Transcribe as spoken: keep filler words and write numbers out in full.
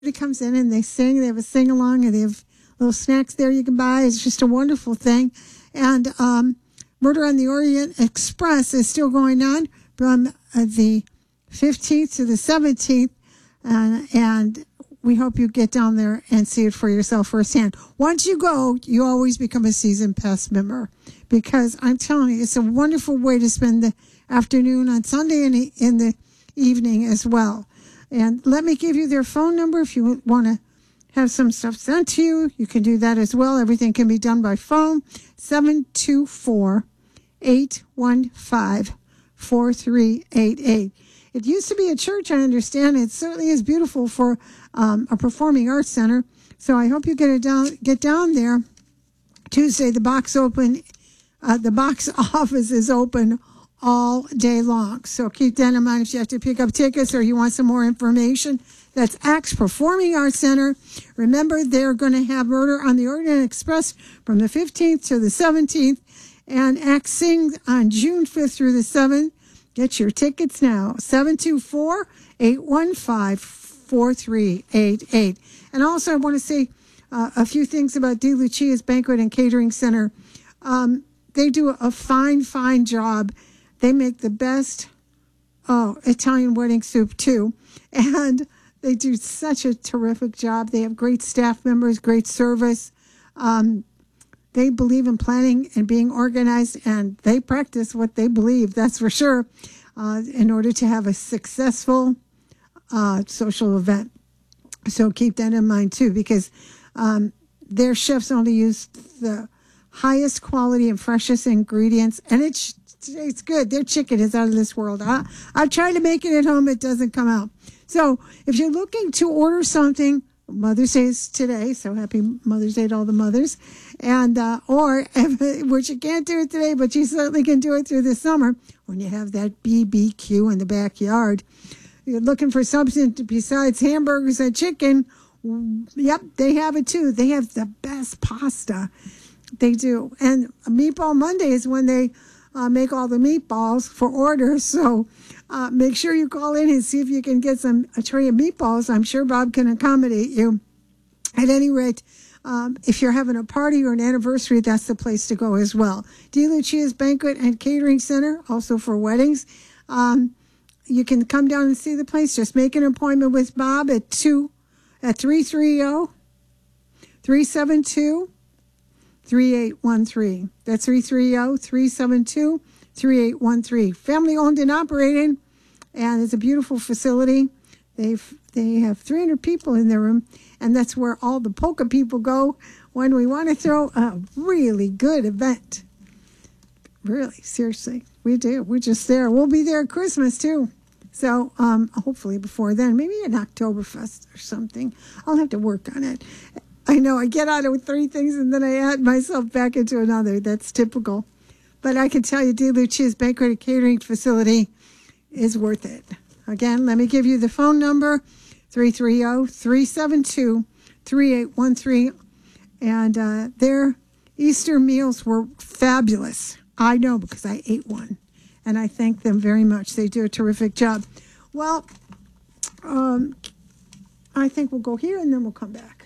Everybody comes in and they sing. They have a sing along, and they have little snacks there you can buy. It's just a wonderful thing. And um, Murder on the Orient Express is still going on from uh, the fifteenth to the seventeenth, uh, and we hope you get down there and see it for yourself firsthand. Once you go, you always become a season pass member, because I'm telling you, it's a wonderful way to spend the afternoon on Sunday and in the evening as well. And let me give you their phone number if you want to have some stuff sent to you. You can do that as well. Everything can be done by phone. seven two four, eight one five, four three eight eight. It used to be a church, I understand. It certainly is beautiful for um, a performing arts center. So I hope you get it down, get down there. Tuesday, the box open, uh, the box office is open all day long. So keep that in mind if you have to pick up tickets or you want some more information. That's Axe Performing Arts Center. Remember, they're going to have Murder on the Orient Express from the fifteenth to the seventeenth, and Axe Sing on June fifth through the seventh. Get your tickets now, seven two four, eight one five, four three eight eight. And also I want to say uh, a few things about De Lucia's Banquet and Catering Center. Um, they do a fine, fine job. They make the best oh, Italian wedding soup, too. And they do such a terrific job. They have great staff members, great service. Um, they believe in planning and being organized, and they practice what they believe, that's for sure, uh, in order to have a successful uh, social event. So keep that in mind, too, because um, their chefs only use the highest quality and freshest ingredients, and it's it's good. Their chicken is out of this world. I, I've tried to make it at home. It doesn't come out. So if you're looking to order something, Mother's Day is today, so happy Mother's Day to all the mothers. And uh, or, if, which you can't do it today, but you certainly can do it through the summer when you have that B B Q in the backyard. You're looking for something besides hamburgers and chicken. Yep, they have it too. They have the best pasta. They do. And Meatball Monday is when they Uh, make all the meatballs for orders. So uh, make sure you call in and see if you can get some a tray of meatballs. I'm sure Bob can accommodate you. At any rate, um, if you're having a party or an anniversary, that's the place to go as well. De Lucia's Banquet and Catering Center, also for weddings. Um, you can come down and see the place. Just make an appointment with Bob at two at three three zero, three seven two, three eight one three. That's three three zero, three seven two, three eight one three. Family owned and operated, and it's a beautiful facility. They've they have three hundred people in their room, and that's where all the polka people go when we want to throw a really good event. Really, seriously, we do. We're just there. We'll be there at Christmas too. So um, hopefully before then, maybe an Oktoberfest or something. I'll have to work on it. I know I get out of three things and then I add myself back into another. That's typical. But I can tell you, De Lucia's Banquet and Catering Facility is worth it. Again, let me give you the phone number, three three zero, three seven two, three eight one three. And uh, their Easter meals were fabulous. I know because I ate one. And I thank them very much. They do a terrific job. Well, um, I think we'll go here and then we'll come back.